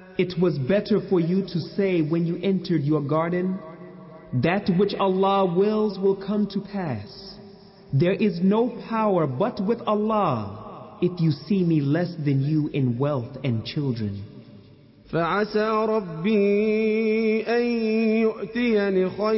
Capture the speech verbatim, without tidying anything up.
It was better for you to say when you entered your garden, that which Allah wills will come to pass. There is no power but with Allah if you see me less than you in wealth and children. فعسى ربي أن يؤتيني خيرا